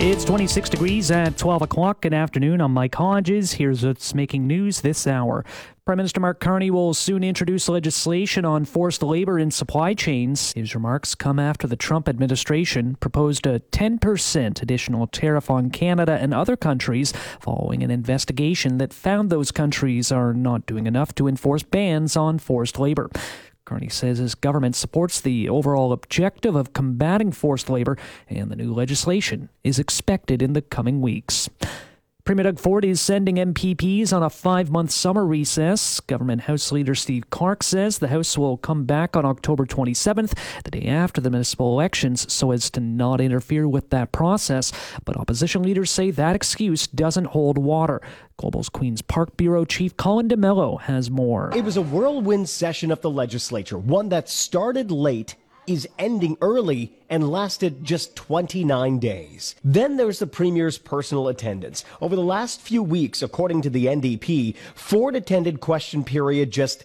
It's 26 degrees at 12 o'clock. Good afternoon. I'm Mike Hodges. Here's what's making news this hour. Prime Minister Mark Carney will soon introduce legislation on forced labor in supply chains. His remarks come after the Trump administration proposed a 10% additional tariff on Canada and other countries following an investigation that found those countries are not doing enough to enforce bans on forced labor. Carney says his government supports the overall objective of combating forced labor, and the new legislation is expected in the coming weeks. Premier Doug Ford is sending MPPs on a 5-month summer recess. Government House Leader Steve Clark says the House will come back on October 27th, the day after the municipal elections, so as to not interfere with that process. But opposition leaders say that excuse doesn't hold water. Global's Queen's Park Bureau Chief Colin DeMello has more. It was a whirlwind session of the legislature, one that started late, is ending early, and lasted just 29 days. Then there's the Premier's personal attendance. Over the last few weeks, according to the NDP, Ford attended question period just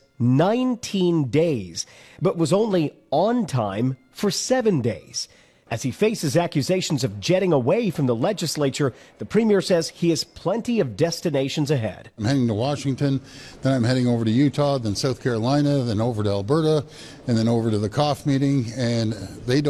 19 days, but was only on time for 7 days. As he faces accusations of jetting away from the legislature, the Premier says he has plenty of destinations ahead. I'm heading to Washington, then I'm heading over to Utah, then South Carolina, then over to Alberta, and then over to the COF meeting, and they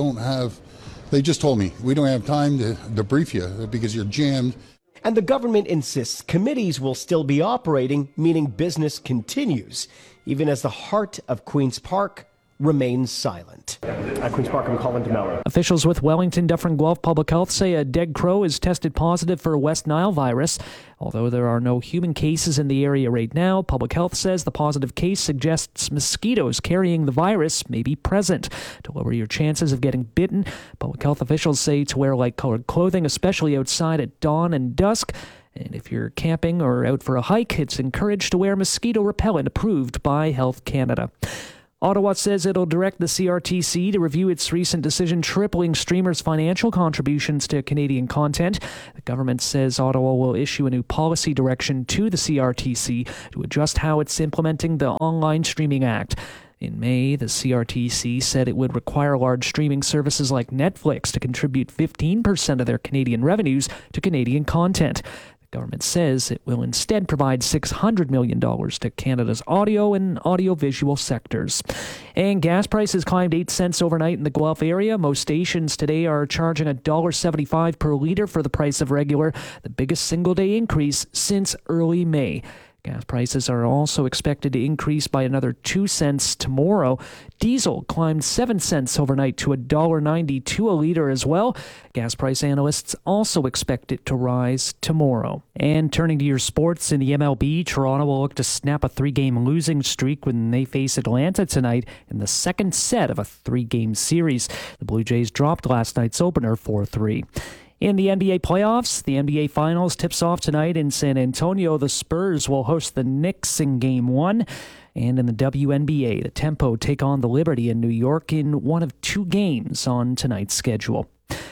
just told me, we don't have time to brief you because you're jammed. And the government insists committees will still be operating, meaning business continues, even as the heart of Queen's Park remains silent. At Queen's Park, I'm Colin DeMello. Officials with Wellington, Dufferin, Guelph Public Health say a dead crow is tested positive for West Nile virus. Although there are no human cases in the area right now, Public Health says the positive case suggests mosquitoes carrying the virus may be present. To lower your chances of getting bitten, Public Health officials say to wear light-colored clothing, especially outside at dawn and dusk. And if you're camping or out for a hike, it's encouraged to wear mosquito repellent approved by Health Canada. Ottawa says it'll direct the CRTC to review its recent decision tripling streamers' financial contributions to Canadian content. The government says Ottawa will issue a new policy direction to the CRTC to adjust how it's implementing the Online Streaming Act. In May, the CRTC said it would require large streaming services like Netflix to contribute 15% of their Canadian revenues to Canadian content. The government says it will instead provide $600 million to Canada's audio and audiovisual sectors. And gas prices climbed 8 cents overnight in the Guelph area. Most stations today are charging $1.75 per litre for the price of regular, the biggest single-day increase since early May. Gas prices are also expected to increase by another 2 cents tomorrow. Diesel climbed 7 cents overnight to $1.92 a litre as well. Gas price analysts also expect it to rise tomorrow. And turning to your sports, in the MLB, Toronto will look to snap a 3-game losing streak when they face Atlanta tonight in the second set of a 3-game series. The Blue Jays dropped last night's opener 4-3. In the NBA playoffs, the NBA Finals tips off tonight in San Antonio. The Spurs will host the Knicks in Game 1. And in the WNBA, the Tempo take on the Liberty in New York in one of 2 games on tonight's schedule.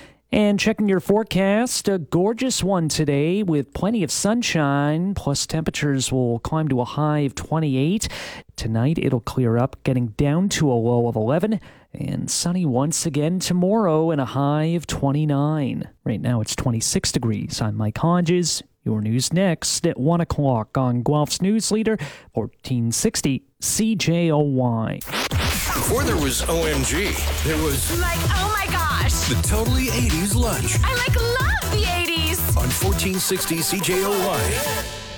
And checking your forecast, a gorgeous one today with plenty of sunshine, plus temperatures will climb to a high of 28. Tonight it'll clear up, getting down to a low of 11, and sunny once again tomorrow and a high of 29. Right now it's 26 degrees. I'm Mike Hodges. Your news next at 1 o'clock on Guelph's News Leader, 1460 CJOY. Before there was OMG, there was like, oh my gosh, the Totally 80s Lunch I love the 80s on 1460 CJOY.